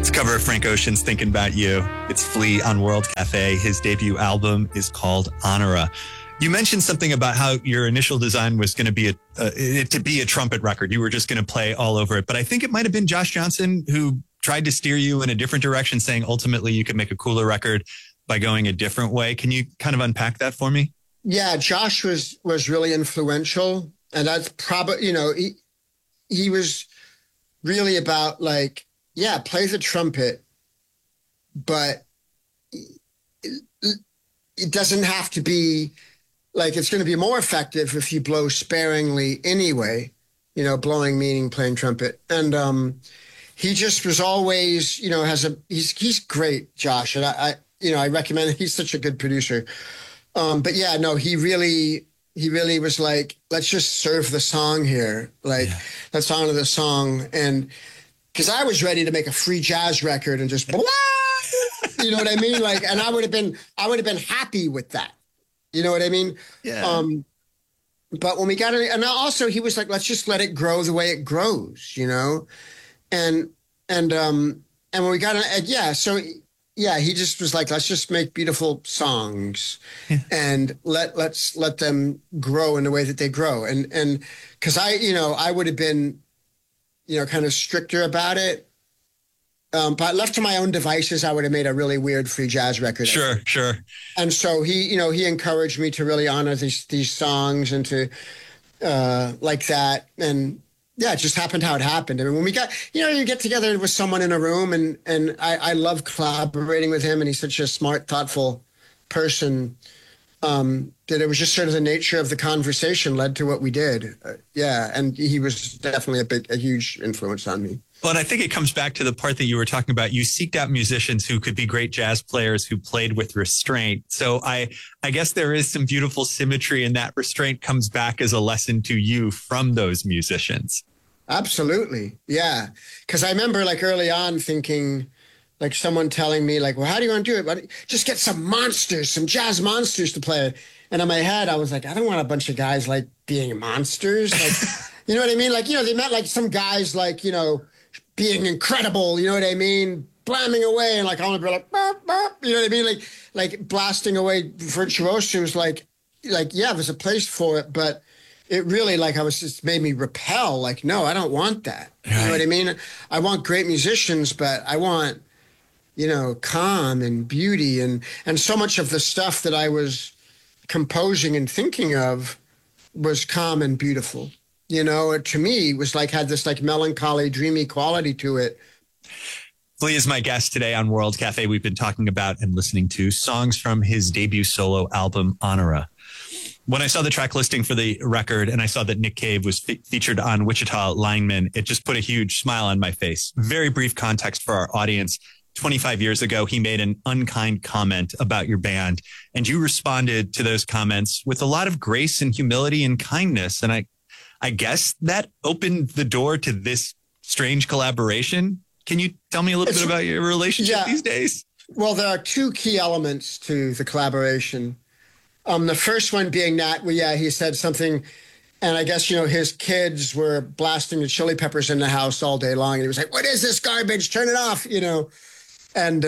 Cover of Frank Ocean's Thinking About You. It's Flea on World Cafe. His debut album is called Honora. You mentioned something about how your initial design was going to be a trumpet record. You were just going to play all over it. But I think it might have been Josh Johnson who tried to steer you in a different direction, saying ultimately you could make a cooler record by going a different way. Can you kind of unpack that for me? Yeah, Josh was really influential. And that's probably, he was really about like, yeah, play the trumpet, but it doesn't have to be like, it's going to be more effective if you blow sparingly anyway, blowing meaning playing trumpet. And he just was always, he's great, Josh. And I recommend it. He's such a good producer. But yeah, no, he really was like, let's just serve the song here. Like, let's honor the song. And because I was ready to make a free jazz record and just, blah, you know what I mean? Like, and I would have been happy with that. You know what I mean? Yeah. But when we got it, and also he was like, let's just let it grow the way it grows, and when we got it, so he just was like, let's just make beautiful songs and let's let them grow in the way that they grow. And because I would have been, kind of stricter about it. But left to my own devices, I would have made a really weird free jazz record. Sure. And so he encouraged me to really honor these songs and to like that. And yeah, it just happened how it happened. I mean, when we got, you get together with someone in a room and I love collaborating with him, and he's such a smart, thoughtful person. That it was just sort of the nature of the conversation led to what we did. And he was definitely a huge influence on me. Well, and I think it comes back to the part that you were talking about. You seeked out musicians who could be great jazz players who played with restraint. So I guess there is some beautiful symmetry, and that restraint comes back as a lesson to you from those musicians. Absolutely. Yeah. Because I remember like early on thinking, like someone telling me like, well, how do you want to do it? But just get some jazz monsters to play. And in my head, I was like, I don't want a bunch of guys like being monsters. Like, you know what I mean? Like, they meant like some guys like, being incredible, you know what I mean? Blamming away and like, I want to be like, burp, burp, you know what I mean? Like blasting away virtuosos, like, yeah, there's a place for it, but it really just made me repel. Like, no, I don't want that. Right. You know what I mean? I want great musicians, but I want, calm and beauty and so much of the stuff that I was composing and thinking of was calm and beautiful. To me, it was like, had this like melancholy, dreamy quality to it. Flea is my guest today on World Cafe. We've been talking about and listening to songs from his debut solo album, Honora. When I saw the track listing for the record and I saw that Nick Cave was featured on Wichita Lineman, it just put a huge smile on my face. Very brief context for our audience. 25 years ago, he made an unkind comment about your band, and you responded to those comments with a lot of grace and humility and kindness. And I guess that opened the door to this strange collaboration. Can you tell me a little bit about your relationship these days? Well, there are two key elements to the collaboration. The first one being that, he said something, and I guess, his kids were blasting the Chili Peppers in the house all day long. And he was like, what is this garbage? Turn it off, And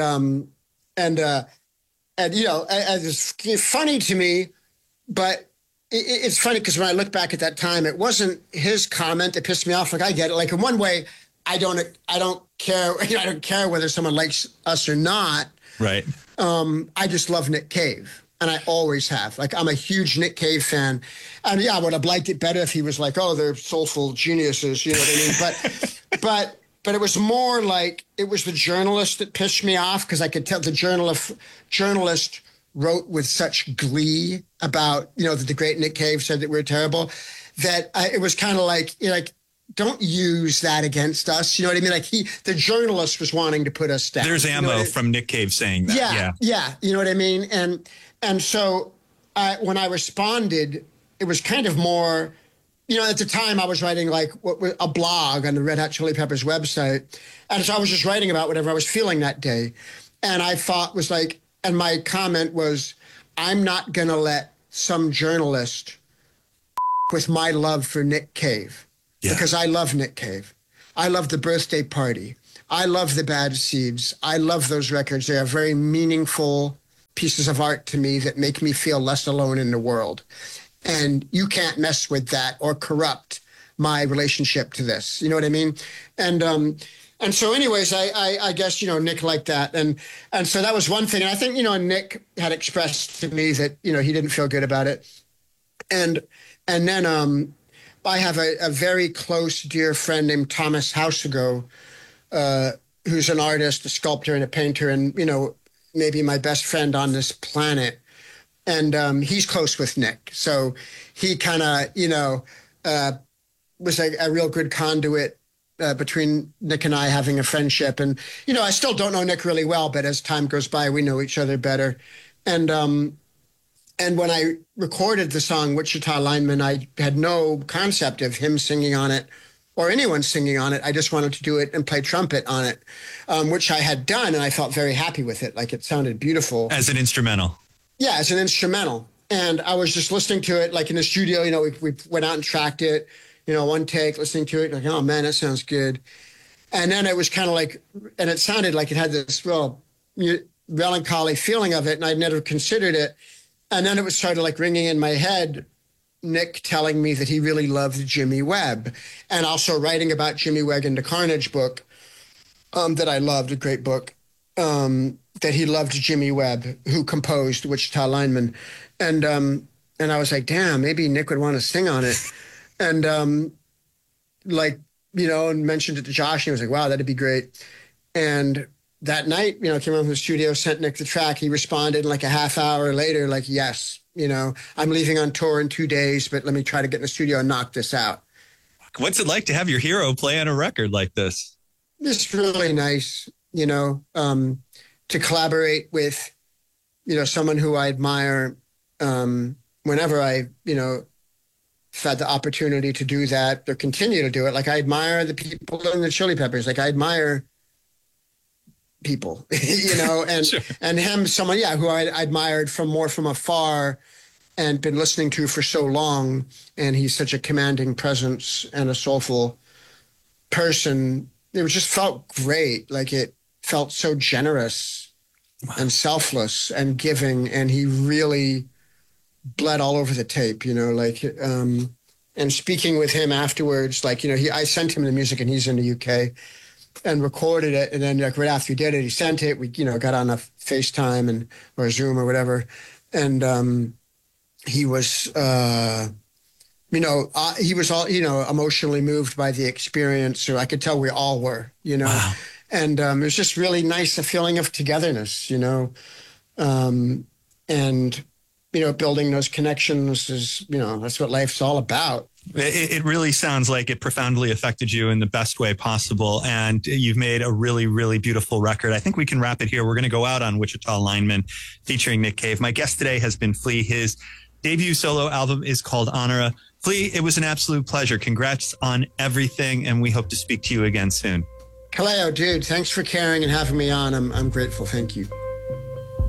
it's funny to me, but it's funny because when I look back at that time, it wasn't his comment that pissed me off. Like, I get it. Like, in one way, I don't care. I don't care whether someone likes us or not. Right. I just love Nick Cave. And I always have. Like, I'm a huge Nick Cave fan. And yeah, I would have liked it better if he was like, oh, they're soulful geniuses. You know what I mean? But it was more like it was the journalist that pissed me off, because I could tell the journalist wrote with such glee about, that the great Nick Cave said that we're terrible, that it was kind of like, don't use that against us. You know what I mean? Like the journalist was wanting to put us down. There's ammo from Nick Cave saying that. Yeah. You know what I mean? And so when I responded, it was kind of more, at the time I was writing like a blog on the Red Hot Chili Peppers website. And so I was just writing about whatever I was feeling that day. And I thought was like, and my comment was, I'm not going to let some journalist with my love for Nick Cave, because I love Nick Cave. I love the birthday party. I love the Bad Seeds. I love those records. They are very meaningful pieces of art to me that make me feel less alone in the world. And you can't mess with that or corrupt my relationship to this. You know what I mean? And so anyways, I guess, Nick liked that. And so that was one thing. And I think, Nick had expressed to me that, he didn't feel good about it. And then I have a very close, dear friend named Thomas Hausago, who's an artist, a sculptor, and a painter, and, maybe my best friend on this planet. And he's close with Nick. So he kind of, was a real good conduit between Nick and I having a friendship. And, I still don't know Nick really well, but as time goes by, we know each other better. And when I recorded the song Wichita Lineman, I had no concept of him singing on it or anyone singing on it. I just wanted to do it and play trumpet on it, which I had done, and I felt very happy with it. Like, it sounded beautiful. As an instrumental? Yeah, as an instrumental. And I was just listening to it, like in the studio, we went out and tracked it, one take, listening to it, like, oh man, that sounds good. And then it was kind of like, and it sounded like it had this real melancholy feeling of it, and I'd never considered it. And then it was started like ringing in my head, Nick telling me that he really loved Jimmy Webb, and also writing about Jimmy Webb in the Carnage book that I loved, a great book, that he loved Jimmy Webb, who composed Wichita Lineman. And I was like, damn, maybe Nick would want to sing on it. And and mentioned it to Josh, and he was like, wow, that'd be great. And that night, came home from the studio, sent Nick the track. He responded like a half hour later, like, yes, I'm leaving on tour in 2 days, but let me try to get in the studio and knock this out. What's it like to have your hero play on a record like this? It's really nice, to collaborate with, someone who I admire, whenever I, had the opportunity to do that or continue to do it. Like, I admire the people in the Chili Peppers. Like, I admire people, and sure. And him, someone, who I admired from afar and been listening to for so long. And he's such a commanding presence and a soulful person. It just felt great. Like, it felt so generous. Wow. And selfless and giving. And he really bled all over the tape, and speaking with him afterwards, I sent him the music, and he's in the UK, and recorded it. And then right after he did it, he sent it. We, got on a FaceTime or a Zoom or whatever. And he was, he was all, emotionally moved by the experience. So I could tell we all were, Wow. And it was just really nice, a feeling of togetherness, and, building those connections is, that's what life's all about. It really sounds like it profoundly affected you in the best way possible. And you've made a really, really beautiful record. I think we can wrap it here. We're going to go out on Wichita Lineman featuring Nick Cave. My guest today has been Flea. His debut solo album is called Honora. Flea, it was an absolute pleasure. Congrats on everything. And we hope to speak to you again soon. Kaleo, dude, thanks for caring and having me on. I'm grateful. Thank you.